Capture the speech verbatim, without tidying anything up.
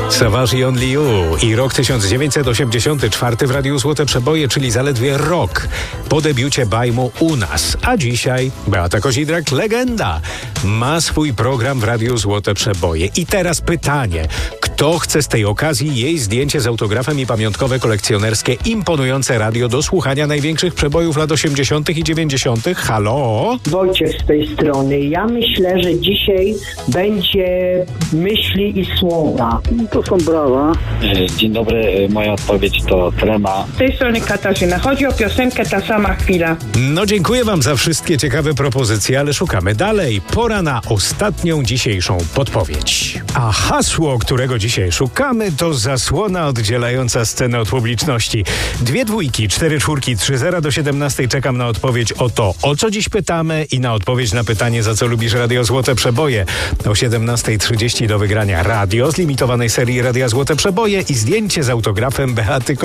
Savage i Only You i rok tysiąc dziewięćset osiemdziesiąty czwarty w Radiu Złote Przeboje, czyli zaledwie rok po debiucie Bajmu u nas. A dzisiaj Beata Kozidrak, legenda, ma swój program w Radiu Złote Przeboje. I teraz pytanie, kto chce z tej okazji jej zdjęcie z autografem i pamiątkowe kolekcjonerskie imponujące radio do słuchania największych przebojów lat osiemdziesiątych i dziewięćdziesiątych? Halo? Wojciech z tej strony. Ja myślę, że dzisiaj będzie myśli i słowa. To są brawa. Dzień dobry, moja odpowiedź to Trema. Z tej strony Katarzyna. Chodzi o piosenkę Ta sama chwila. No dziękuję wam za wszystkie ciekawe propozycje, ale szukamy dalej. Pora na ostatnią dzisiejszą podpowiedź. A hasło, którego dzisiaj szukamy, to zasłona oddzielająca scenę od publiczności. Dwie dwójki, cztery czwórki, trzy zera do siedemnastej. Czekam na odpowiedź o to, o co dziś pytamy i na odpowiedź na pytanie, za co lubisz Radio Złote Przeboje. O siedemnastej trzydzieści do wygrania radio z limitowanej serii Radia Złote Przeboje i zdjęcie z autografem Beaty